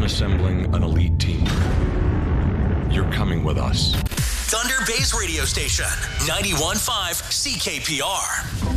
been assembling an elite team. You're coming with us. Thunder Bay's radio station, 91.5 CKPR.